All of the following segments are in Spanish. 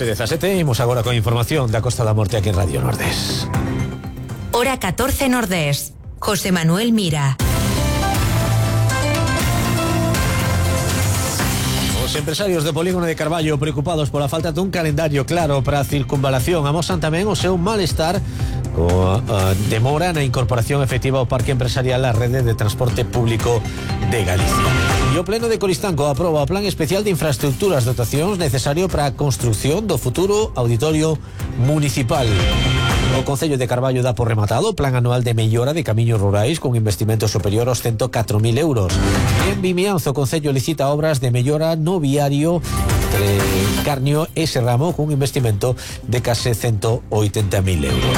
11:17, imos agora con información da Costa da Morte aquí en Radio Nordés. Hora 14 Nordés. José Manuel Mira. Os empresarios do polígono de Carballo preocupados pola falta dun calendario claro para a circunvalación amosan tamén o seu malestar coa demora na incorporación efectiva ao parque empresarial á rede de transporte público de Galicia. E o Pleno de Coristanco aproba o Plan Especial de Infraestructuras dotacións necesario para a construción do futuro auditorio municipal. O Concello de Carballo dá por rematado o Plan Anual de Mellora de Camiños Rurais con investimento superior aos 104.000 euros. E en Vimianzo o Concello licita obras de mellora no viario entre Carnio e Serramo con un investimento de case 180.000 euros.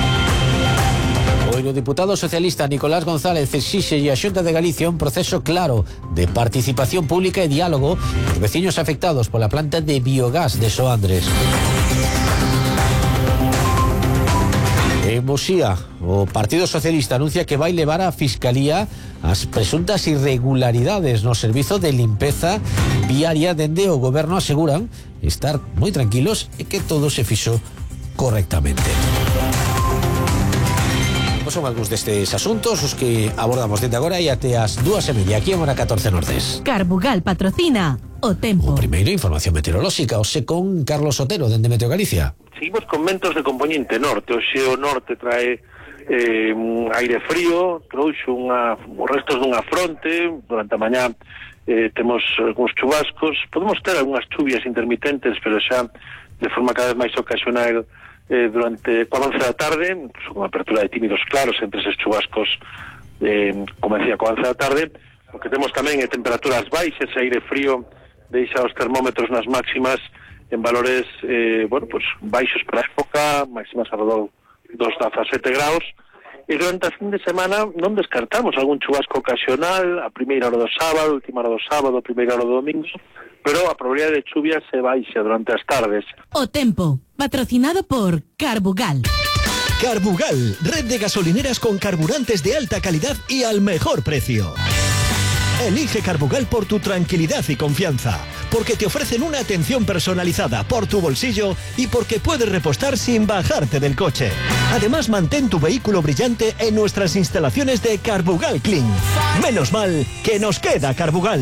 O diputado socialista Nicolás González exixe a Xunta de Galicia un proceso claro de participación pública e diálogo dos veciños afectados pola planta de biogás de Soandres. En Muxía, o Partido Socialista anuncia que vai levar á Fiscalía as presuntas irregularidades no servizo de limpeza viaria dende o goberno aseguran estar moi tranquilos e que todo se fixo correctamente. Son algúns destes asuntos os que abordamos desde agora e até as 2:30 aquí en Hora 14 Nordés. Carbugal patrocina o tempo. O primeiro, información meteorolóxica, ose con Carlos Otero, dende Meteo Galicia. Seguimos con ventos de componente norte. Oxe o norte trae aire frío, trouxo os restos dunha fronte. Durante a mañá temos algúns chubascos. Podemos ter algunhas chuvias intermitentes, pero xa de forma cada vez máis ocasional durante coa avance da tarde, con apertura de tímidos claros entre eses chubascos como decía, coa avance da tarde. O que temos tamén é temperaturas baixas, aire frío deixa os termómetros nas máximas en valores baixos para a época, máximas alrededor dos 17 graus, e durante a fin de semana non descartamos algún chubasco ocasional, a primeira hora do sábado, a última hora do sábado, a primeira hora do domingo, pero a probabilidade de chuvia se baixa durante as tardes. O tempo, patrocinado por Carbugal. Carbugal, red de gasolineras con carburantes de alta calidad y al mejor precio. Elige Carbugal por tu tranquilidad y confianza, porque te ofrecen una atención personalizada por tu bolsillo y porque puedes repostar sin bajarte del coche. Además, mantén tu vehículo brillante en nuestras instalaciones de Carbugal Clean. Menos mal que nos queda Carbugal.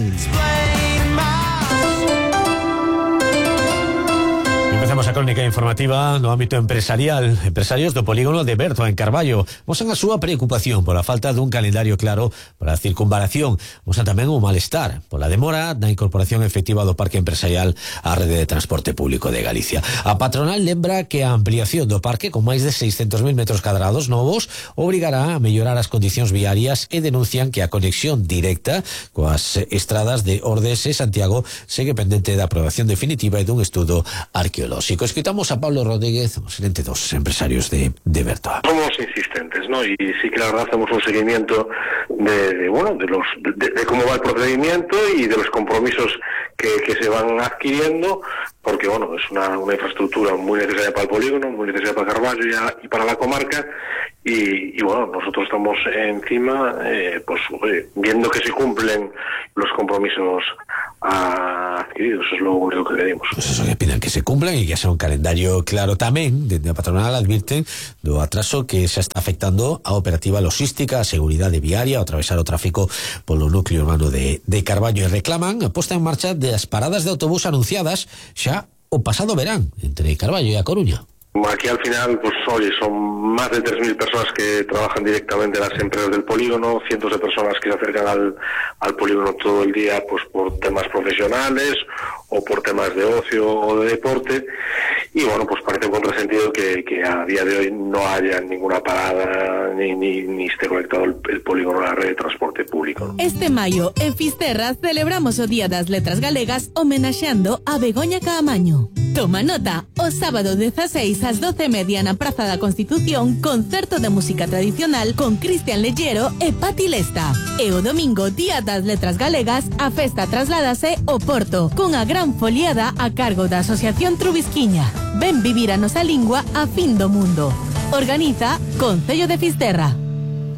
Empezamos a crónica informativa no ámbito empresarial. Empresarios do polígono de Berto en Carballo mosan a súa preocupación pola falta dun calendario claro para a circunvalación. Mosan tamén o malestar pola demora na incorporación efectiva do parque empresarial á rede de transporte público de Galicia. A patronal lembra que a ampliación do parque con máis de 600.000 metros cadrados novos obrigará a mellorar as condicións viarias e denuncian que a conexión directa coas estradas de Ordes e Santiago segue pendente da aprobación definitiva e dun estudo arqueológico. Escuchamos a Pablo Rodríguez, gerente dos empresarios de Bertoa. Somos insistentes, ¿no? Y sí que la verdad hacemos un seguimiento de cómo va el procedimiento y de los compromisos que se van adquiriendo, porque bueno, es una infraestructura muy necesaria para el polígono, muy necesaria para Carballo y para la comarca, y bueno, nosotros estamos encima viendo que se cumplen los compromisos adquiridos. Eso es lo único que pedimos. Pues eso que pidan que se cumplan y que sea un calendario claro tamén. Desde a patronal advirten do atraso que se está afectando a operativa logística, a seguridade viaria, ao atravesar o tráfico polo núcleo urbano de Carballo, e reclaman a posta en marcha das paradas de autobús anunciadas xa o pasado verán entre Carballo e A Coruña. Aquí al final, pues oye, son más de 3.000 personas que trabajan directamente en las empresas del polígono, cientos de personas que se acercan al polígono todo el día, pues por temas profesionales o por temas de ocio o de deporte, y bueno, pues parece un contrasentido que a día de hoy no haya ninguna parada ni esté conectado el polígono a la red de transporte público, ¿no? Este maio, en Fisterra, celebramos o Día das Letras Galegas homenaxeando a Begoña Caamaño. Toma nota, o sábado 16 ás 12:30 na Praza da Constitución, concerto de música tradicional con Cristian Lellero e Pati Lesta. E o domingo, Día das Letras Galegas, a festa trasládase ao Porto, con a gran foliada a cargo da Asociación Trubisquiña. Ven vivir a nosa lingua a fin do mundo. Organiza Concello de Fisterra.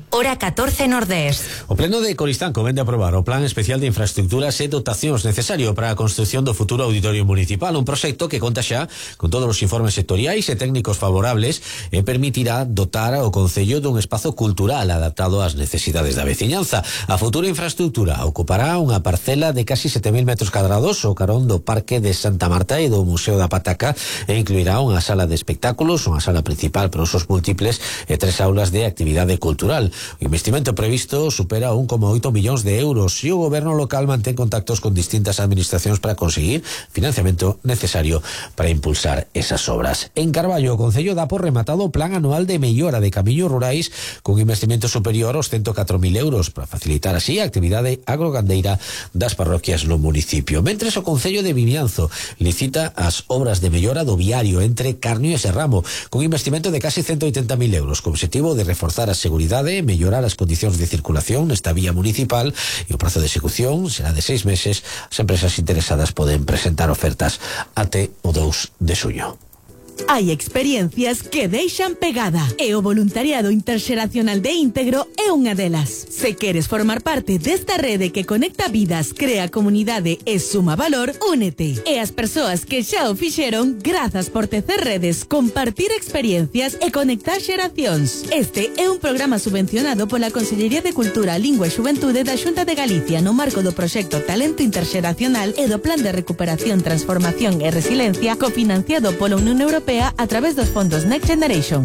Hora 14 Nordés. O Pleno de Coristanco vende a aprobar o Plan Especial de Infraestructuras e Dotacións necesario para a construción do futuro Auditorio Municipal, un proxecto que conta xa con todos os informes sectoriais e técnicos favorables e permitirá dotar ao Concello dun espazo cultural adaptado ás necesidades da veciñanza. A futura infraestructura ocupará unha parcela de casi 7.000 metros cadrados ao carón do Parque de Santa Marta e do Museo da Pataca e incluirá unha sala de espectáculos, unha sala principal para usos múltiples e 3 aulas de actividade cultural. O investimento previsto supera 1,8 millóns de euros e o goberno local mantén contactos con distintas administracións para conseguir financiamento necesario para impulsar esas obras. En Carballo, o Concello dá por rematado o Plan Anual de Mellora de Camiños Rurais con investimento superior aos 104.000 euros para facilitar así a actividade agrogandeira das parroquias no municipio. Mentres o Concello de Vimianzo licita as obras de mellora do viario entre Carnio e Serramo con investimento de casi 180.000 euros co objetivo de reforzar a seguridade, mellorar as condicións de circulación nesta vía municipal e o prazo de execución será de 6 meses. As empresas interesadas poden presentar ofertas até o 2 de xuño. Hai experiencias que deixan pegada e o voluntariado interxeracional de Íntegro é unha delas. Se queres formar parte desta rede que conecta vidas, crea comunidade e suma valor, únete. E as persoas que xa o fixeron, grazas por tecer redes, compartir experiencias e conectar xeracións. Este é un programa subvencionado pola Consellería de Cultura, Lingua e Xuventude da Xunta de Galicia no marco do proxecto Talento Interxeracional e do Plan de Recuperación, Transformación e Resiliencia cofinanciado pola Unión Europea a través dos fondos Next Generation.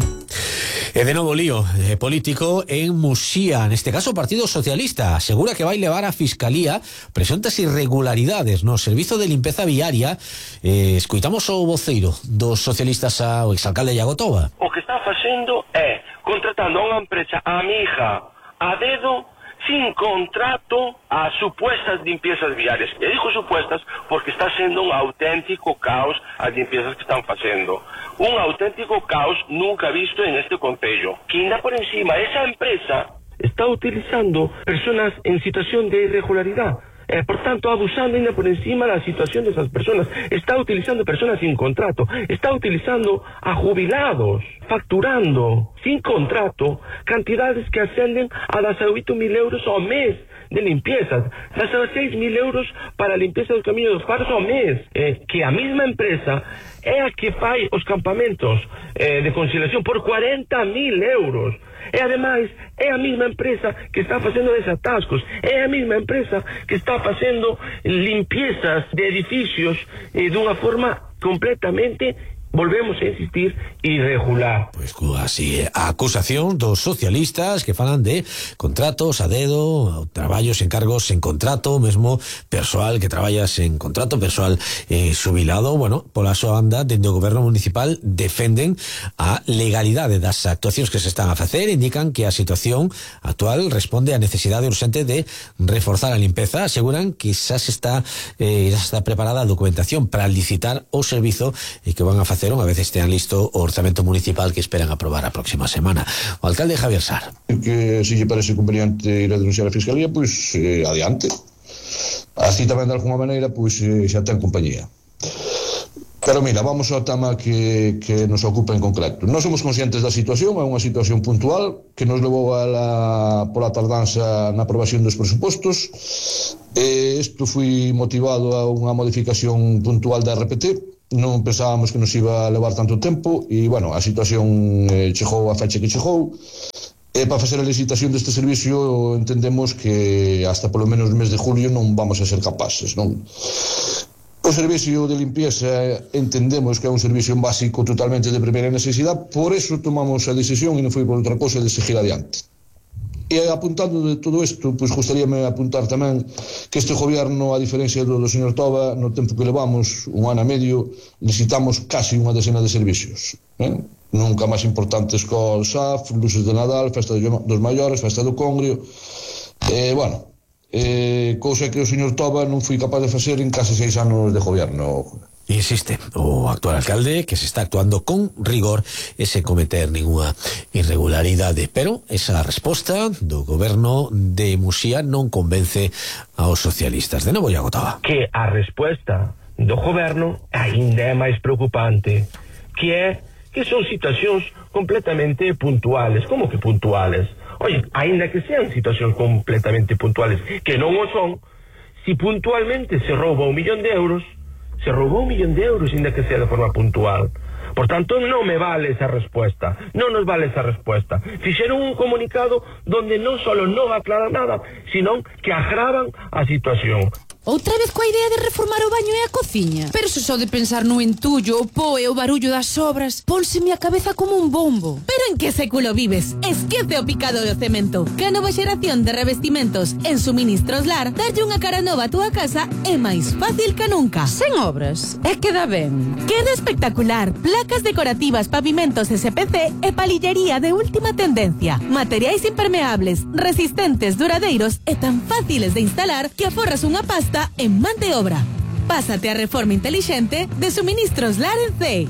E de novo lío político en Muxía, neste caso o Partido Socialista asegura que vai levar a Fiscalía presuntas irregularidades no servizo de limpeza viaria. Escoitamos o voceiro dos socialistas ao exalcalde Iago Toba. O que está facendo é contratando a unha empresa amiga a dedo sin contrato a supuestas limpiezas viarias. E digo supuestas porque está sendo un auténtico caos as limpiezas que están facendo. Un auténtico caos nunca visto en este concello. Que ainda por encima, esa empresa está utilizando personas en situación de irregularidad. Por tanto, abusando ainda por encima da situación desas personas. Está utilizando personas sin contrato. Está utilizando a jubilados, facturando sin contrato cantidades que ascenden a 18.000 euros ao mes de limpiezas, 16.000 euros para a limpieza dos camiños dos faros ao mes, que a mesma empresa é a que fai os campamentos de conciliación por 40.000 euros. E ademais é a mesma empresa que está facendo desatascos, é a mesma empresa que está facendo limpiezas de edificios dunha forma completamente, volvemos a insistir, irregular. Pois así, a acusación dos socialistas que falan de contratos a dedo, traballos en cargos en contrato, mesmo persoal que traballa en contrato, persoal xubilado. Bueno, pola súa banda, dende o goberno municipal defenden a legalidade das actuacións que se están a facer, indican que a situación actual responde á necesidade urxente de reforzar a limpeza, aseguran que xa está preparada a documentación para licitar o servizo e que van a facer unha vez estean listo o orzamento municipal que esperan aprobar a próxima semana. O alcalde Javier Sar. Que se lle parece conveniente ir a denunciar a Fiscalía, pois adiante. Así tamén de alguma maneira pois xa ten compañía. Pero mira, vamos ao tema que nos ocupa en concreto. Nós somos conscientes da situación, é unha situación puntual que nos levou pola tardanza na aprobación dos presupostos. Isto foi motivado a unha modificación puntual da RPT. Non pensábamos que nos iba a levar tanto tempo e, bueno, a situación chegou a fecha que chegou. E para facer a licitación deste servicio entendemos que hasta polo menos o mes de julio non vamos a ser capaces, non? O servicio de limpieza entendemos que é un servicio básico totalmente de primeira necesidade, por eso tomamos a decisión e non foi por outra cosa de seguir adiante. E apuntando de todo isto, pois gostaríame apuntar tamén que este gobierno, a diferencia do señor Toba, no tempo que levamos, 1 ano e medio, licitamos casi unha decena de servicios. Nunca máis importantes co SAF, luces de Nadal, festa dos maiores, festa do Congrio. Cousa que o señor Toba non foi capaz de facer en case 6 anos de gobierno. Insiste o actual alcalde que se está actuando con rigor e sen cometer ninguna irregularidade, pero esa resposta do goberno de Muxía non convence aos socialistas. De novo Iago Toba. Que a resposta do goberno ainda é máis preocupante, que son situacións completamente puntuales. Como que puntuales? Oye, aínda que sean situacións completamente puntuales, que non o son, si puntualmente se rouba 1 millón de euros, se roubou 1 millón de euros, aínda que sea de forma puntual. Por tanto, non me vale esa respuesta, non nos vale esa respuesta. Fixeron un comunicado donde non solo non aclaran nada, sino que agravan a situación. Outra vez coa idea de reformar o baño e a cociña. Pero se só de pensar no entullo, o po e o barullo das obras, pónseme a cabeza como un bombo. Pero en que século vives? Esquece o picado do cemento. Que a nova xeración de revestimentos en Suministros Lar darlle unha cara nova a túa casa é máis fácil que nunca. Sen obras, é que dá ben. Queda espectacular. Placas decorativas, pavimentos SPC e palillería de última tendencia. Materiais impermeables, resistentes, duradeiros e tan fáciles de instalar que aforras unha pasta en man de obra. Pásate a reforma inteligente de Suministros Lar en CEI.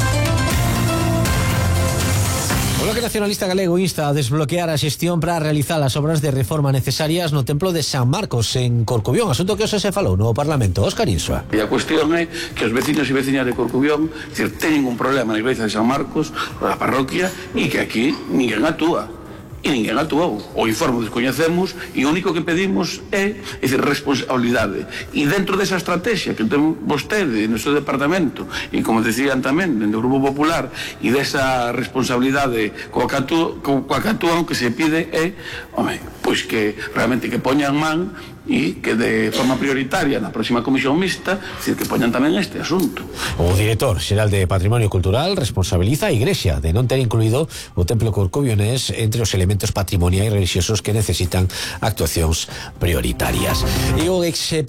O Bloque Nacionalista Galego insta a desbloquear a xestión para realizar as obras de reforma necesarias no Templo de San Marcos en Corcubión, asunto que hoxe se falou no Parlamento. Óscar Insua. E a cuestión é que os vecinos e veciñas de Corcubión teñen un problema na iglesia de San Marcos, na parroquia, e que aquí ninguén actúa. E ninguén actuou. O informe descoñecemos e o único que pedimos é responsabilidade. E dentro desa estrategia que ten vostede no seu departamento e como decían tamén dentro do Grupo Popular e desa responsabilidade coa que actúan, o que se pide é pois que realmente que poñan man e que de forma prioritaria na próxima comisión mixta, decir, que poñan tamén este asunto. O director xeral de Patrimonio Cultural responsabiliza a Igrexa de non ter incluído o templo corcubionés entre os elementos patrimoniais religiosos que necesitan actuacións prioritarias. E o ex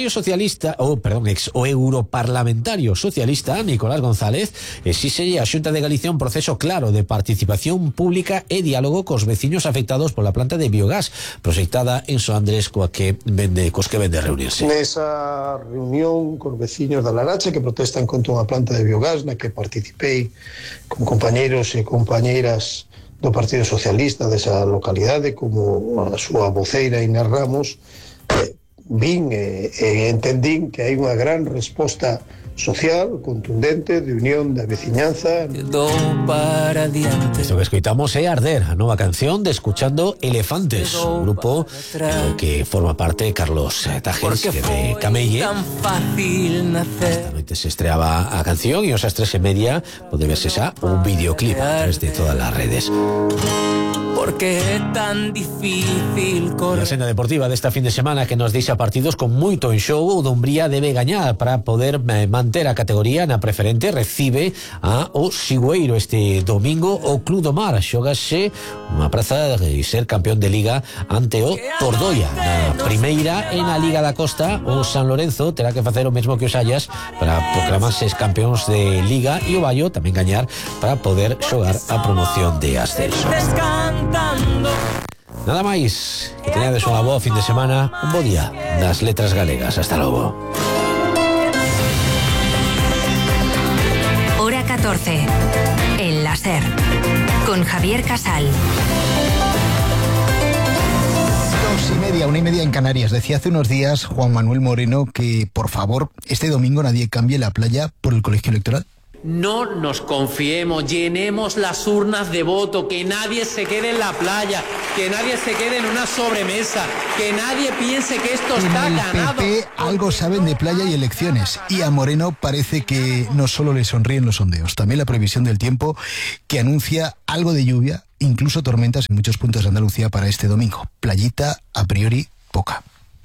europarlamentario socialista Nicolás González exíxelle a Xunta de Galicia un proceso claro de participación pública e diálogo cos veciños afectados pola planta de biogás proxectada en So Andrés cos que vende reunirse. Nesa reunión cos veciños da Laracha que protestan contra unha planta de biogás na que participei con compañeiros e compañeiras do Partido Socialista desa localidade como a súa voceira Inés Ramos, vin e entendín que hai unha gran resposta social, contundente, de unión da veciñanza. Isto que escoitamos é Arder, a nova canción de Escuchando Elefantes, un grupo que forma parte Carlos Tajes, que de Camelle. Esta noite se estreaba a canción e os 3:30 pode verse xa un videoclip a través de todas as redes. Porque é tan difícil correr. A senda deportiva desta fin de semana que nos deixa partidos con moito en xogo. O Dumbría debe gañar para poder manter a categoría na preferente. Recibe a o Sigüeiro este domingo. O Club do Mar xógase unha praza de ser campeón de Liga ante o Tordoia. Na primeira, e na Liga da Costa, o San Lorenzo terá que facer o mesmo que os Ayas para proclamarse campeóns de Liga, e o Baio tamén gañar para poder xogar a promoción de ascenso. Nada máis, que teñades unha boa fin de semana, un bo día das letras galegas. Hasta logo. Hora 14, El Láser, con Javier Casal. 2:30, 1:30 en Canarias. Decía hace unos días Juan Manuel Moreno que, por favor, este domingo nadie cambie la playa por el colegio electoral. No nos confiemos, llenemos las urnas de voto, que nadie se quede en la playa, que nadie se quede en una sobremesa, que nadie piense que esto está ganado. En el PP algo saben de playa y elecciones, y a Moreno parece que no solo le sonríen los sondeos, también la previsión del tiempo que anuncia algo de lluvia, incluso tormentas en muchos puntos de Andalucía para este domingo. Playita, a priori, poca.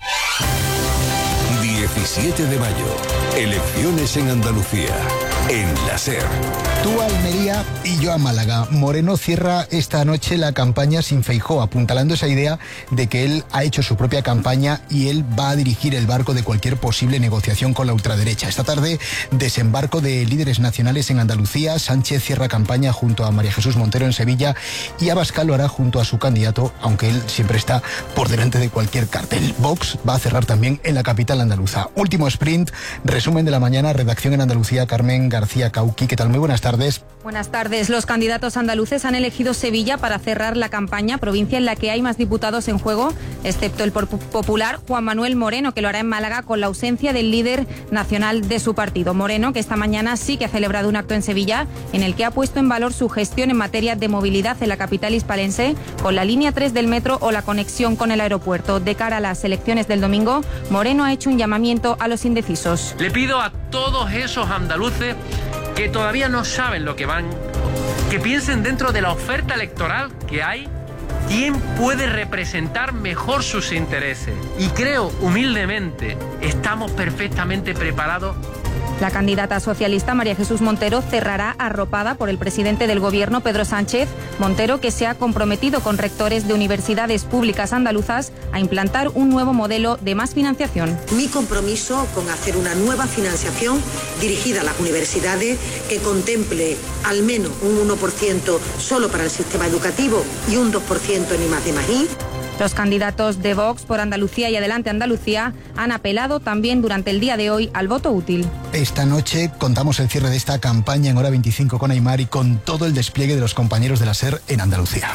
17 de mayo, elecciones en Andalucía, en la SER. Tú a Almería y yo a Málaga. Moreno cierra esta noche la campaña sin Feijóo, apuntalando esa idea de que él ha hecho su propia campaña y él va a dirigir el barco de cualquier posible negociación con la ultraderecha. Esta tarde, desembarco de líderes nacionales en Andalucía. Sánchez cierra campaña junto a María Jesús Montero en Sevilla y Abascal lo hará junto a su candidato, aunque él siempre está por delante de cualquier cartel. Vox va a cerrar también en la capital andaluza. Último sprint, resumen de la mañana, redacción en Andalucía, Carmen García Cauqui. ¿Qué tal? Muy buenas tardes. Buenas tardes. Los candidatos andaluces han elegido Sevilla para cerrar la campaña, provincia en la que hay más diputados en juego, excepto el popular Juan Manuel Moreno, que lo hará en Málaga con la ausencia del líder nacional de su partido. Moreno, que esta mañana sí que ha celebrado un acto en Sevilla en el que ha puesto en valor su gestión en materia de movilidad en la capital hispalense, con la línea 3 del metro o la conexión con el aeropuerto. De cara a las elecciones del domingo, Moreno ha hecho un llamamiento a los indecisos. Le pido a todos esos andaluces que todavía no saben lo que van, que piensen dentro de la oferta electoral que hay, quién puede representar mejor sus intereses. Y creo, humildemente, estamos perfectamente preparados. La candidata socialista María Jesús Montero cerrará arropada por el presidente del Gobierno, Pedro Sánchez. Montero, que se ha comprometido con rectores de universidades públicas andaluzas a implantar un nuevo modelo de más financiación. Mi compromiso con hacer una nueva financiación dirigida a las universidades que contemple al menos un 1% solo para el sistema educativo y un 2% en I+D+I. Los candidatos de Vox por Andalucía y Adelante Andalucía han apelado también durante el día de hoy al voto útil. Esta noche contamos el cierre de esta campaña en Hora 25 con Aimar y con todo el despliegue de los compañeros de la SER en Andalucía.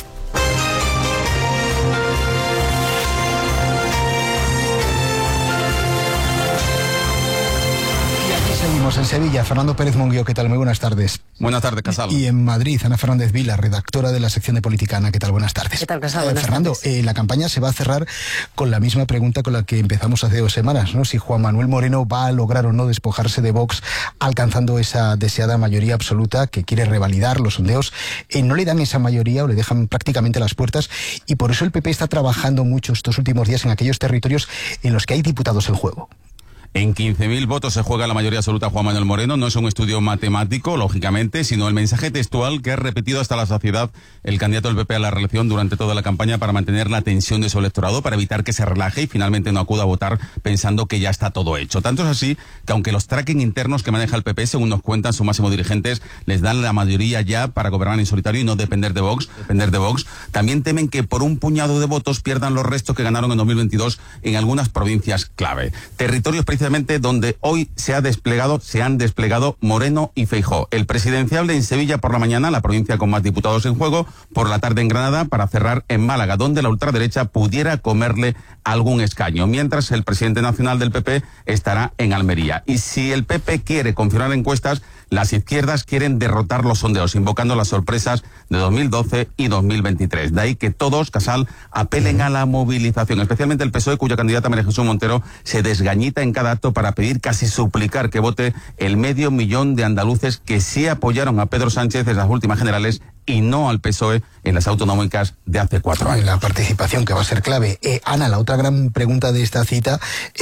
Seguimos en Sevilla. Fernando Pérez Munguio, ¿qué tal? Muy buenas tardes. Buenas tardes, Casal. Y en Madrid, Ana Fernández Vila, redactora de la sección de Política. Ana, ¿qué tal? Buenas tardes. ¿Qué tal, Casal? Fernando, la campaña se va a cerrar con la misma pregunta con la que empezamos hace 2 semanas, ¿no? Si Juan Manuel Moreno va a lograr o no despojarse de Vox, alcanzando esa deseada mayoría absoluta que quiere revalidar. Los sondeos no le dan esa mayoría o le dejan prácticamente las puertas, y por eso el PP está trabajando mucho estos últimos días en aquellos territorios en los que hay diputados en juego. En 15.000 votos se juega la mayoría absoluta Juan Manuel Moreno. No es un estudio matemático, lógicamente, sino el mensaje textual que ha repetido hasta la saciedad el candidato del PP a la reelección durante toda la campaña para mantener la tensión de su electorado, para evitar que se relaje y finalmente no acuda a votar pensando que ya está todo hecho. Tanto es así que aunque los tracking internos que maneja el PP, según nos cuentan sus máximos dirigentes, les dan la mayoría ya para gobernar en solitario y no depender de Vox, también temen que por un puñado de votos pierdan los restos que ganaron en 2022 en algunas provincias clave. Territorios donde hoy se han desplegado Moreno y Feijóo. El presidenciable en Sevilla por la mañana, la provincia con más diputados en juego, por la tarde en Granada, para cerrar en Málaga, donde la ultraderecha pudiera comerle algún escaño, mientras el presidente nacional del PP estará en Almería. Y si el PP quiere confirmar encuestas, las izquierdas quieren derrotar los sondeos, invocando las sorpresas de 2012 y 2023. De ahí que todos, Casal, apelen a la movilización, especialmente el PSOE, cuya candidata María Jesús Montero se desgañita en cada acto para pedir, casi suplicar, que vote el 500.000 de andaluces que sí apoyaron a Pedro Sánchez en las últimas generales y no al PSOE en las autonómicas de hace 4 años. La participación, que va a ser clave. Ana, la otra gran pregunta de esta cita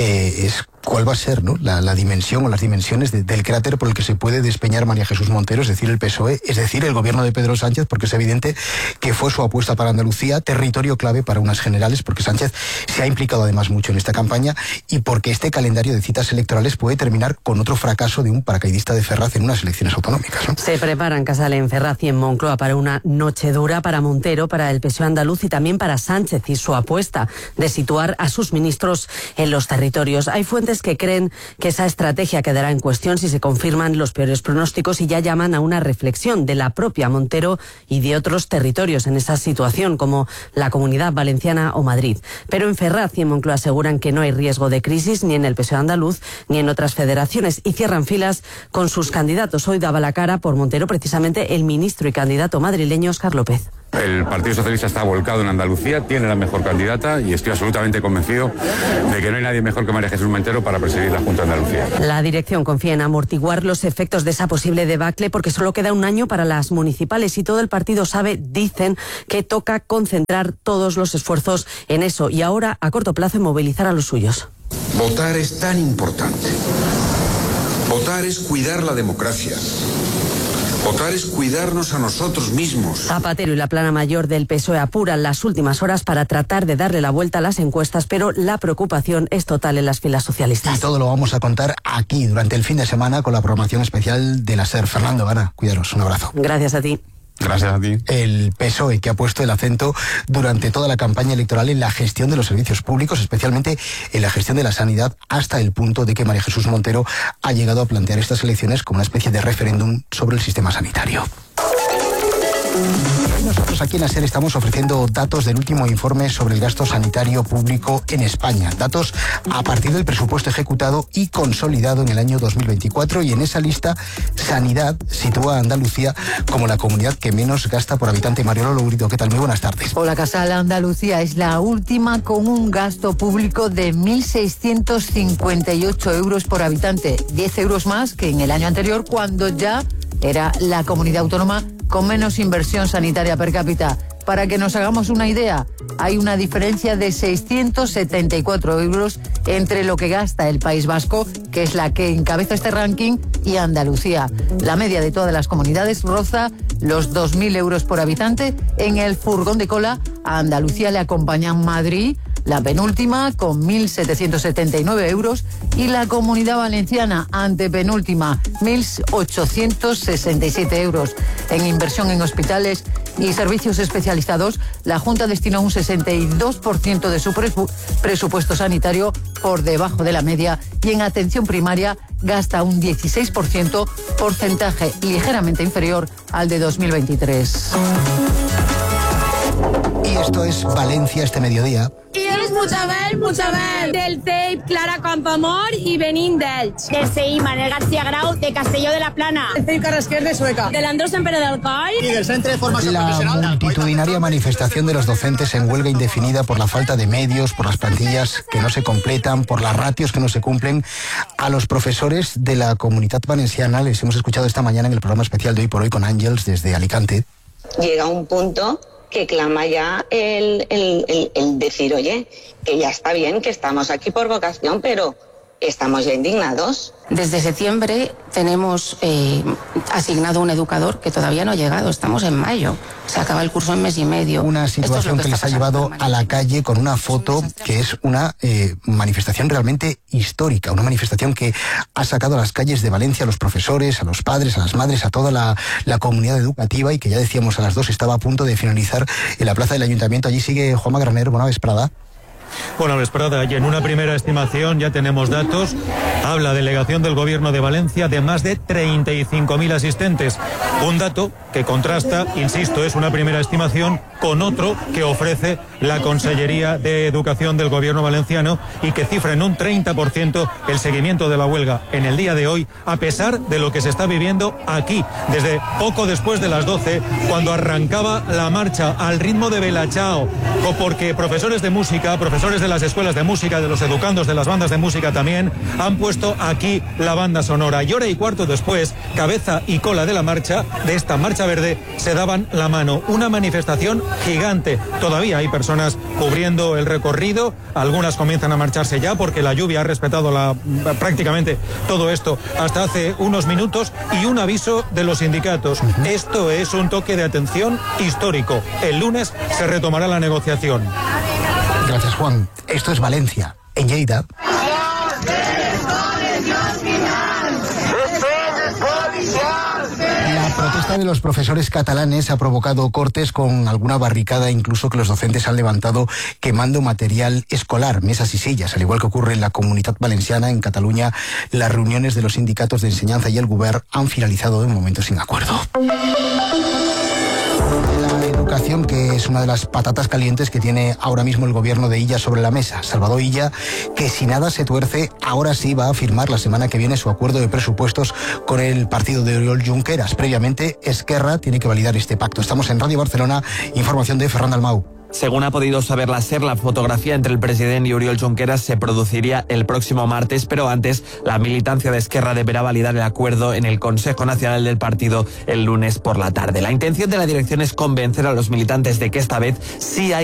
es cuál va a ser, ¿no?, la dimensión o las dimensiones del cráter por el que se puede despeñar María Jesús Montero, es decir, el PSOE, es decir, el gobierno de Pedro Sánchez, porque es evidente que fue su apuesta para Andalucía, territorio clave para unas generales, porque Sánchez se ha implicado además mucho en esta campaña y porque este calendario de citas electorales puede terminar con otro fracaso de un paracaidista de Ferraz en unas elecciones autonómicas, ¿no? Se preparan, Casal, en Ferraz y en Moncloa para una noche dura para Montero, para el PSOE andaluz y también para Sánchez y su apuesta de situar a sus ministros en los territorios. Hay fuentes que creen que esa estrategia quedará en cuestión si se confirman los peores pronósticos y ya llaman a una reflexión de la propia Montero y de otros territorios en esa situación, como la Comunidad Valenciana o Madrid. Pero en Ferraz y en Moncloa aseguran que no hay riesgo de crisis ni en el PSOE andaluz ni en otras federaciones y cierran filas con sus candidatos. Hoy daba la cara por Montero precisamente el ministro y candidato madrileño Óscar López. El Partido Socialista está volcado en Andalucía, tiene la mejor candidata y estoy absolutamente convencido de que no hay nadie mejor que María Jesús Montero para presidir la Junta de Andalucía. La dirección confía en amortiguar los efectos de esa posible debacle porque solo queda un año para las municipales y todo el partido sabe, dicen, que toca concentrar todos los esfuerzos en eso y ahora a corto plazo en movilizar a los suyos. Votar es tan importante. Votar es cuidar la democracia. Votar es cuidarnos a nosotros mismos. Zapatero y la plana mayor del PSOE apuran las últimas horas para tratar de darle la vuelta a las encuestas, pero la preocupación es total en las filas socialistas. Y todo lo vamos a contar aquí durante el fin de semana con la programación especial de la SER. Fernando, Ana, cuidaros, un abrazo. Gracias a ti. Gracias a ti. El PSOE, que ha puesto el acento durante toda la campaña electoral en la gestión de los servicios públicos, especialmente en la gestión de la sanidad, hasta el punto de que María Jesús Montero ha llegado a plantear estas elecciones como una especie de referéndum sobre el sistema sanitario. Nosotros aquí en la SER estamos ofreciendo datos del último informe sobre el gasto sanitario público en España. Datos a partir del presupuesto ejecutado y consolidado en el año 2024, y en esa lista Sanidad sitúa a Andalucía como la comunidad que menos gasta por habitante. Mariolo Lourido, ¿qué tal? Muy buenas tardes. Hola, Casal. Andalucía es la última con un gasto público de 1.658 euros por habitante, 10 euros más que en el año anterior, cuando ya era la comunidad autónoma con menos inversión sanitaria per cápita. Para que nos hagamos una idea, hay una diferencia de 674 euros entre lo que gasta el País Vasco, que es la que encabeza este ranking, y Andalucía. La media de todas las comunidades roza los 2.000 euros por habitante. En el furgón de cola a Andalucía le acompañan Madrid, la penúltima, con 1.779 euros, y la Comunidad Valenciana, antepenúltima, 1.867 euros. En inversión en hospitales y servicios especializados, la Junta destinó un 62% de su presupuesto sanitario, por debajo de la media, y en atención primaria gasta un 16%, porcentaje ligeramente inferior al de 2023. Y esto es Valencia este mediodía. I és Puigdemont, del CEIP Clara Campoamor i venim d'Elx. Del CEIP Manuel García Grau de Castelló de la Plana. Del CEIP Carrasquer de Sueca. Del Andrés Empere del Coll. Y del Centro de Formación Profesional. La multitudinaria manifestación de los docentes en huelga indefinida por la falta de medios, por las plantillas que no se completan, por las ratios que no se cumplen. A los profesores de la Comunitat Valenciana les hemos escuchado esta mañana en el programa especial de Hoy por Hoy con Ángels desde Alicante. Llega un punto que clama ya el decir, oye, que ya está bien, que estamos aquí por vocación, pero estamos ya indignados. Desde septiembre tenemos asignado un educador que todavía no ha llegado. Estamos en mayo. Se acaba el curso en mes y medio. Una situación que les ha llevado a la calle con una foto que es una manifestación realmente histórica. Una manifestación que ha sacado a las calles de Valencia a los profesores, a los padres, a las madres, a toda la comunidad educativa, y que ya decíamos a las 2 estaba a punto de finalizar en la plaza del Ayuntamiento. Allí sigue Juanma Granero. Buena vesprada. Buena vesprada, y en una primera estimación ya tenemos datos. Habla delegación del Gobierno de Valencia de más de 35.000 asistentes. Un dato que contrasta, insisto, es una primera estimación, con otro que ofrece la Consellería de Educación del Gobierno valenciano, y que cifra en un 30% el seguimiento de la huelga en el día de hoy, a pesar de lo que se está viviendo aquí, desde poco después de las 12, cuando arrancaba la marcha al ritmo de Bella Ciao, porque profesores de música, profesores de las escuelas de música, de los educandos de las bandas de música también, han puesto aquí la banda sonora. Y hora y cuarto después, cabeza y cola de la marcha, de esta marcha verde, se daban la mano. Una manifestación gigante. Todavía hay personas cubriendo el recorrido, algunas comienzan a marcharse ya porque la lluvia ha respetado prácticamente todo esto hasta hace unos minutos, y un aviso de los sindicatos. Esto es un toque de atención histórico. El lunes se retomará la negociación. Gracias, Juan. Esto es Valencia. En Lleida. La protesta de los profesores catalanes ha provocado cortes, con alguna barricada incluso, que los docentes han levantado quemando material escolar, mesas y sillas. Al igual que ocurre en la Comunitat Valenciana, en Cataluña, las reuniones de los sindicatos de enseñanza y el Govern han finalizado de momento sin acuerdo. La educación, que es una de las patatas calientes que tiene ahora mismo el gobierno de Illa sobre la mesa. Salvador Illa, que si nada se tuerce, ahora sí va a firmar la semana que viene su acuerdo de presupuestos con el partido de Oriol Junqueras. Previamente, Esquerra tiene que validar este pacto. Estamos en Radio Barcelona, información de Ferran Dalmau. Según ha podido saber la SER, la fotografía entre el presidente y Oriol Junqueras se produciría el próximo martes, pero antes la militancia de Esquerra deberá validar el acuerdo en el Consejo Nacional del partido el lunes por la tarde. La intención de la dirección es convencer a los militantes de que esta vez sí hay